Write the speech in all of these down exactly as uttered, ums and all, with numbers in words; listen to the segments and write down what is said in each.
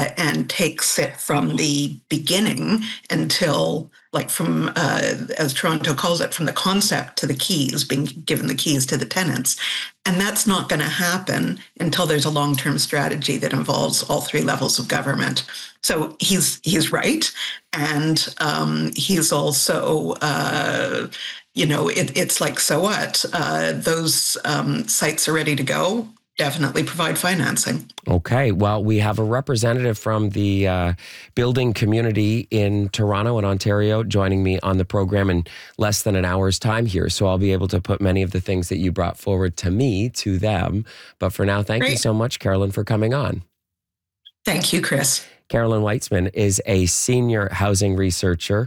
uh, and takes it from the beginning until, like from, uh, as Toronto calls it, from the concept to the keys, being given the keys to the tenants. And that's not going to happen until there's a long-term strategy that involves all three levels of government. So he's he's right. And um, he's also, uh, you know, it, it's like, so what? Uh, those um, sites are ready to go. Definitely provide financing. Okay. Well, we have a representative from the uh, building community in Toronto and Ontario joining me on the program in less than an hour's time here. So I'll be able to put many of the things that you brought forward to me, to them. But for now, thank Great. you so much, Carolyn, for coming on. Thank you, Chris. Carolyn Weitzman is a senior housing researcher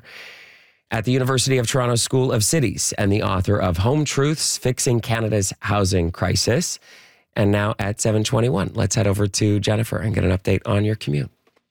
at the University of Toronto School of Cities and the author of Home Truths, Fixing Canada's Housing Crisis. And now at seven twenty-one, let's head over to Jennifer and get an update on your commute.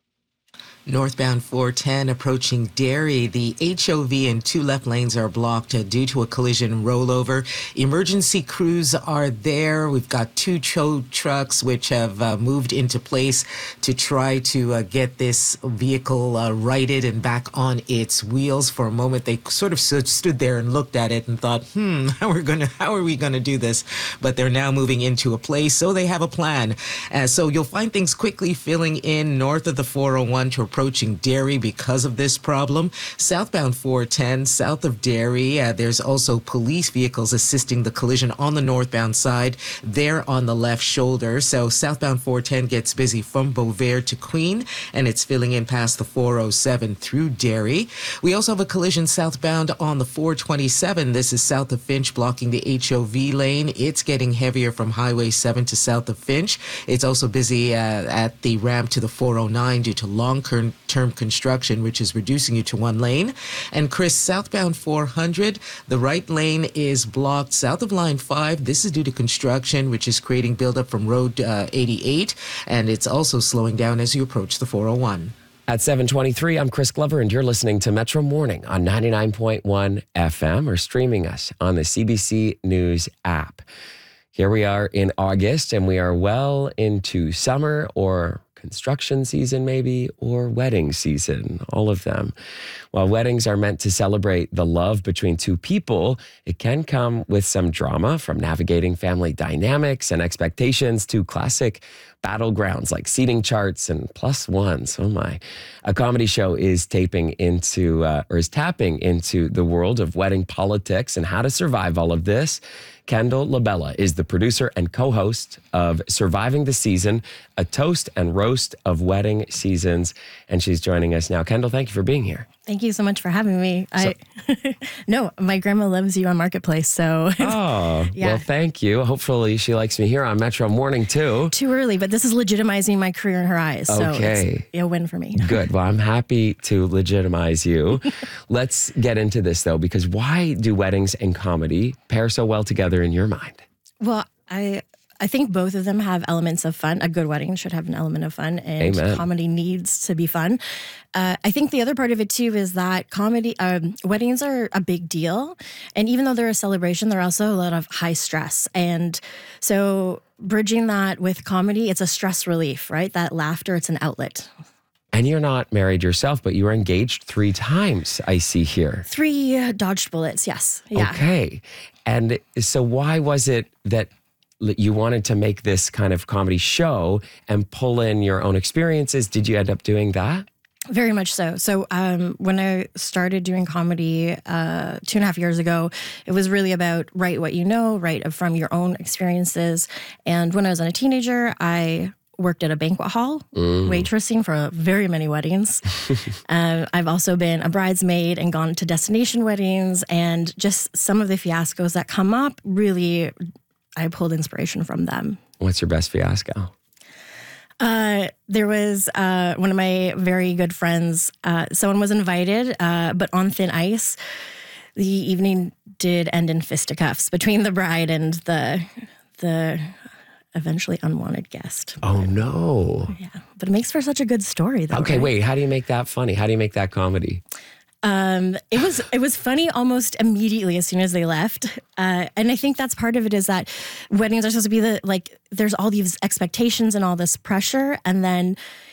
Northbound four ten approaching Derry. The H O V and two left lanes are blocked uh, due to a collision rollover. Emergency crews are there. We've got two tow trucks which have uh, moved into place to try to uh, get this vehicle uh, righted and back on its wheels. For a moment, they sort of stood there and looked at it and thought, hmm, how are we gonna, how are we going to do this? But they're now moving into a place, so they have a plan. Uh, so you'll find things quickly filling in north of the four oh one to approaching Derry because of this problem. Southbound four ten, south of Derry, uh, there's also police vehicles assisting the collision on the northbound side. They're on the left shoulder. So southbound four ten gets busy from Beauvais to Queen, and it's filling in past the four oh seven through Derry. We also have a collision southbound on the four twenty-seven. This is south of Finch, blocking the H O V lane. It's getting heavier from Highway seven to south of Finch. It's also busy uh, at the ramp to the four oh nine due to long-term term construction, which is reducing you to one lane. And Chris, southbound four hundred, the right lane is blocked south of line five. This is due to construction, which is creating buildup from road uh, eighty-eight, and it's also slowing down as you approach the four oh one. At seven twenty-three, I'm Chris Glover, and you're listening to Metro Morning on ninety-nine point one F M or streaming us on the C B C News app. Here we are in August, and we are well into summer or construction season maybe, or wedding season, all of them. While weddings are meant to celebrate the love between two people, it can come with some drama, from navigating family dynamics and expectations to classic battlegrounds like seating charts and plus ones. Oh my. A comedy show is taping into, uh, or is tapping into the world of wedding politics and how to survive all of this. Kendall Labella is the producer and co-host of Surviving the Season, a toast and roast of wedding seasons. And she's joining us now. Kendall, thank you for being here. Thank you so much for having me. So, I No, my grandma loves you on Marketplace, so... Oh, yeah. Well, thank you. Hopefully she likes me here on Metro Morning, too. Too early, but this is legitimizing my career in her eyes, so okay. It's a win for me. Good. Well, I'm happy to legitimize you. Let's get into this, though, because why do weddings and comedy pair so well together in your mind? Well, I... I think both of them have elements of fun. A good wedding should have an element of fun, and Amen. Comedy needs to be fun. Uh, I think the other part of it, too, is that comedy um, weddings are a big deal. And even though they're a celebration, they're also a lot of high stress. And so bridging that with comedy, it's a stress relief, right? That laughter, it's an outlet. And you're not married yourself, but you were engaged three times, I see here. Three uh, dodged bullets, yes. Yeah. Okay. And so why was it that you wanted to make this kind of comedy show and pull in your own experiences? Did you end up doing that? Very much so. So um, when I started doing comedy uh, two and a half years ago, it was really about write what you know, write from your own experiences. And when I was a teenager, I worked at a banquet hall, mm. waitressing for very many weddings. uh, I've also been a bridesmaid and gone to destination weddings, and just some of the fiascos that come up, really, I pulled inspiration from them. What's your best fiasco? Uh, there was uh, one of my very good friends. Uh, someone was invited, uh, but on thin ice. The evening did end in fisticuffs between the bride and the the eventually unwanted guest. Oh, no. Yeah, but it makes for such a good story, though. Okay, right? wait. How do you make that funny? How do you make that comedy? Um, it was it was funny almost immediately as soon as they left. Uh, and I think that's part of it, is that weddings are supposed to be the, like, there's all these expectations and all this pressure. And then